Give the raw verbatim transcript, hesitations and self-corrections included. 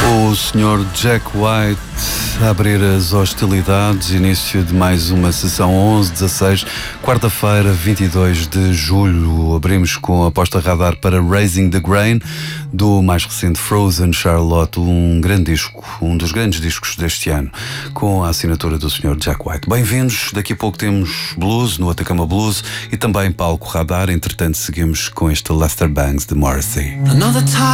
O senhor Jack White a abrir as hostilidades, início de mais uma sessão onze dezasseis, quarta-feira, vinte e dois de julho. Abrimos com a aposta radar para Raising the Grain, do mais recente Frozen Charlotte, um grande disco, um dos grandes discos deste ano, com a assinatura do senhor Jack White. Bem-vindos, daqui a pouco temos blues no Atacama Blues e também palco radar. Entretanto, seguimos com este Lester Bangs de Morrissey.